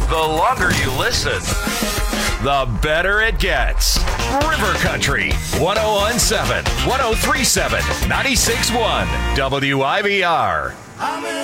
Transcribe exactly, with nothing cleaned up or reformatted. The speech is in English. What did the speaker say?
The longer you listen, the better it gets. River Country, one oh one point seven, one oh three point seven, ninety-six point one, W I B R.